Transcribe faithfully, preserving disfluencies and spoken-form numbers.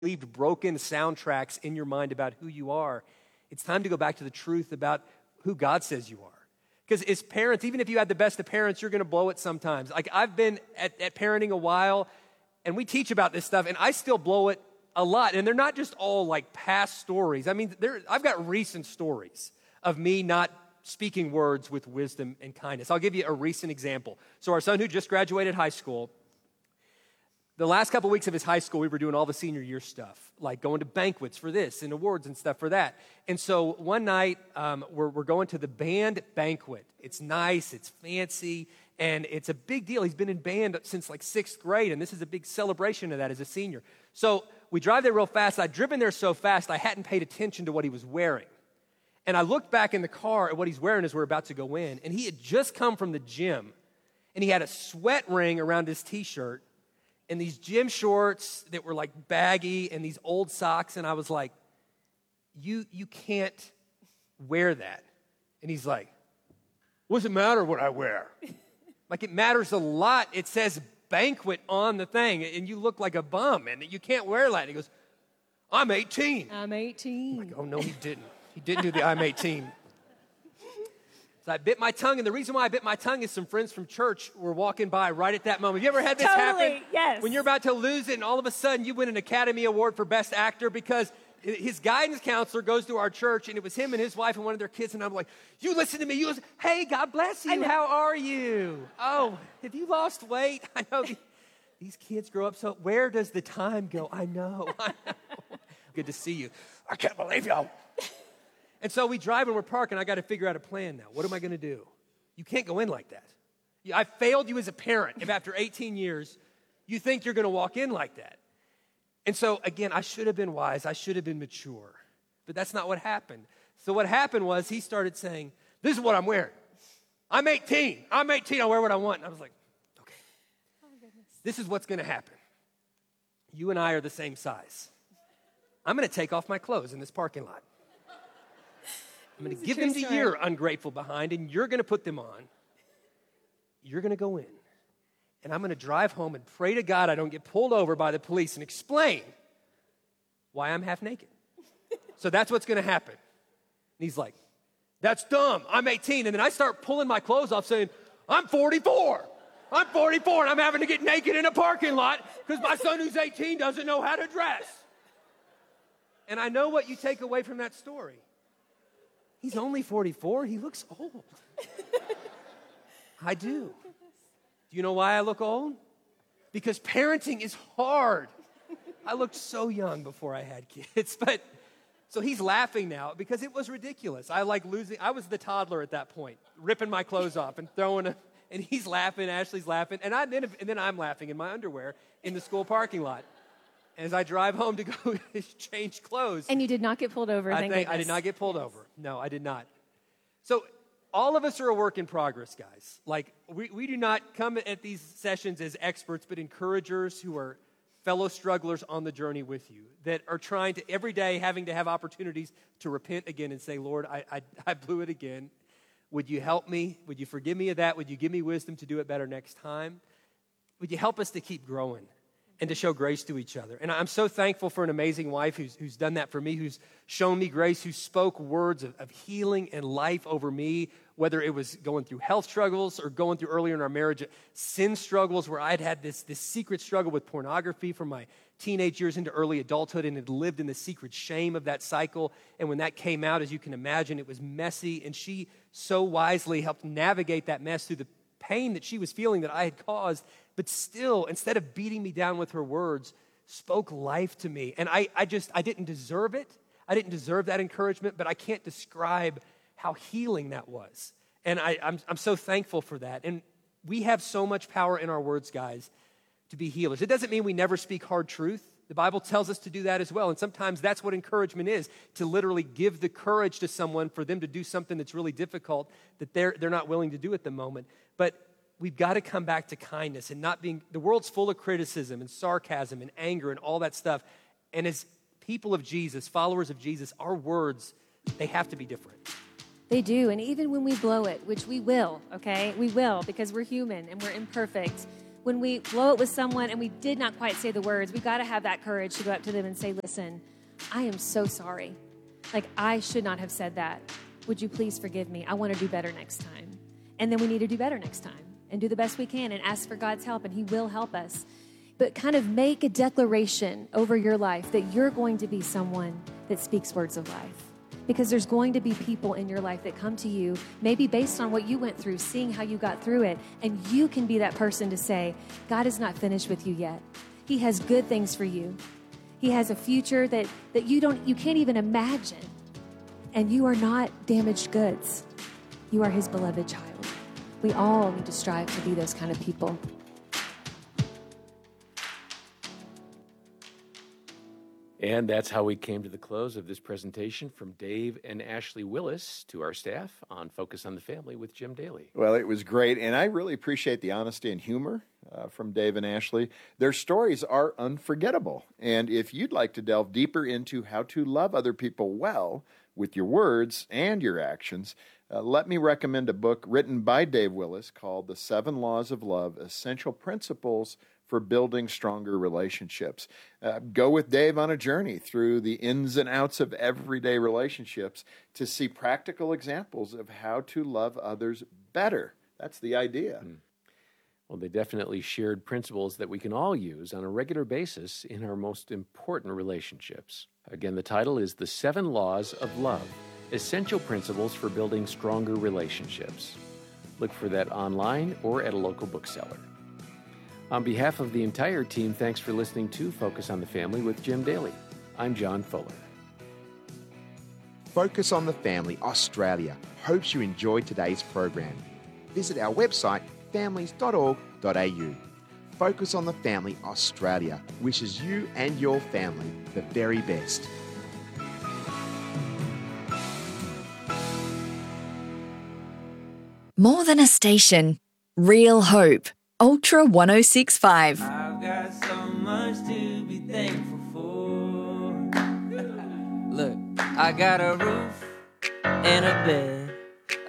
leave broken soundtracks in your mind about who you are. It's time to go back to the truth about who God says you are. Because as parents, even if you had the best of parents, you're going to blow it sometimes. Like I've been at, at parenting a while, and we teach about this stuff, and I still blow it a lot. And they're not just all like past stories. I mean, I've got recent stories of me not speaking words with wisdom and kindness. I'll give you a recent example. So our son who just graduated high school, the last couple weeks of his high school, we were doing all the senior year stuff, like going to banquets for this and awards and stuff for that. And so one night, um, we're, we're going to the band banquet. It's nice, it's fancy, and it's a big deal. He's been in band since like sixth grade, and this is a big celebration of that as a senior. So we drive there real fast. I'd driven there so fast, I hadn't paid attention to what he was wearing. And I looked back in the car at what he's wearing as we're about to go in, and he had just come from the gym, and he had a sweat ring around his T-shirt, and these gym shorts that were like baggy and these old socks. And I was like, you, you can't wear that. And he's like, what's it matter what I wear? Like it matters a lot. It says banquet on the thing and you look like a bum and you can't wear that. And he goes, I'm eighteen. I'm eighteen. I'm like, oh no, he didn't. He didn't do the I'm eighteen. So I bit my tongue, and the reason why I bit my tongue is some friends from church were walking by right at that moment. Have you ever had this totally, happen? Yes. When you're about to lose it, and all of a sudden you win an Academy Award for Best Actor because his guidance counselor goes to our church, and it was him and his wife and one of their kids, and I'm like, you listen to me. You listen. Hey, God bless you. How are you? Oh, have you lost weight? I know these kids grow up so, where does the time go? I know. I know. Good to see you. I can't believe you. And so we drive and we're parking. I got to figure out a plan now. What am I going to do? You can't go in like that. I failed you as a parent. If after eighteen years, you think you're going to walk in like that. And so, again, I should have been wise. I should have been mature. But that's not what happened. So what happened was he started saying, this is what I'm wearing. I'm eighteen. I'm eighteen. I'll wear what I want. And I was like, okay. Oh, goodness. This is what's going to happen. You and I are the same size. I'm going to take off my clothes in this parking lot. I'm going to give them to story. your ungrateful behind, and you're going to put them on. You're going to go in. And I'm going to drive home and pray to God I don't get pulled over by the police and explain why I'm half naked. So that's what's going to happen. And he's like, that's dumb. I'm eighteen. And then I start pulling my clothes off saying, I'm forty-four. I'm forty-four, and I'm having to get naked in a parking lot because my son who's eighteen doesn't know how to dress. And I know what you take away from that story. He's only forty-four. He looks old. I do. Do you know why I look old? Because parenting is hard. I looked so young before I had kids. But so he's laughing now because it was ridiculous. I like losing. I was the toddler at that point, ripping my clothes off and throwing a, and he's laughing. Ashley's laughing. And, I, and then I'm laughing in my underwear in the school parking lot. As I drive home to go change clothes. And you did not get pulled over, I thank think goodness. I did not get pulled yes. over. No, I did not. So all of us are a work in progress, guys. Like, we, we do not come at these sessions as experts, but encouragers who are fellow strugglers on the journey with you, that are trying to, every day, having to have opportunities to repent again and say, Lord, I, I, I blew it again. Would you help me? Would you forgive me of that? Would you give me wisdom to do it better next time? Would you help us to keep growing? And to show grace to each other. And I'm so thankful for an amazing wife who's, who's done that for me, who's shown me grace, who spoke words of, of healing and life over me, whether it was going through health struggles or going through earlier in our marriage, sin struggles where I'd had this, this secret struggle with pornography from my teenage years into early adulthood and had lived in the secret shame of that cycle. And when that came out, as you can imagine, it was messy. And she so wisely helped navigate that mess through the pain that she was feeling that I had caused, but still, instead of beating me down with her words, spoke life to me. And I, I just, I didn't deserve it. I didn't deserve that encouragement, but I can't describe how healing that was. And I, I'm, I'm so thankful for that. And we have so much power in our words, guys, to be healers. It doesn't mean we never speak hard truth. The Bible tells us to do that as well. And sometimes that's what encouragement is, to literally give the courage to someone for them to do something that's really difficult that they're, they're not willing to do at the moment. But we've got to come back to kindness and not being, the world's full of criticism and sarcasm and anger and all that stuff. And as people of Jesus, followers of Jesus, our words, they have to be different. They do. And even when we blow it, which we will, okay? We will, because we're human and we're imperfect. when we blow it with someone and we did not quite say the words, we got to have that courage to go up to them and say, listen, I am so sorry. Like, I should not have said that. Would you please forgive me? I want to do better next time. And then we need to do better next time and do the best we can and ask for God's help, and he will help us. But kind of make a declaration over your life that you're going to be someone that speaks words of life. Because there's going to be people in your life that come to you, maybe based on what you went through, seeing how you got through it, and you can be that person to say, God is not finished with you yet. He has good things for you. He has a future that, that you don't, you can't even imagine. And you are not damaged goods. You are his beloved child. We all need to strive to be those kind of people. And that's how we came to the close of this presentation from Dave and Ashley Willis to our staff on Focus on the Family with Jim Daly. Well, it was great, and I really appreciate the honesty and humor uh, from Dave and Ashley. Their stories are unforgettable, and if you'd like to delve deeper into how to love other people well with your words and your actions, uh, let me recommend a book written by Dave Willis called The Seven Laws of Love, Essential Principles for Building Stronger Relationships. Uh, go with Dave on a journey through the ins and outs of everyday relationships to see practical examples of how to love others better. That's the idea. Mm. Well, they definitely shared principles that we can all use on a regular basis in our most important relationships. Again, the title is The Seven Laws of Love, Essential Principles for Building Stronger Relationships. Look for that online or at a local bookseller. On behalf of the entire team, thanks for listening to Focus on the Family with Jim Daly. I'm John Fuller. Focus on the Family Australia hopes you enjoyed today's program. Visit our website, families dot org dot a u. Focus on the Family Australia wishes you and your family the very best. More than a station, real hope. Ultra one oh six point five. I've got so much to be thankful for. Look, I got a roof and a bed.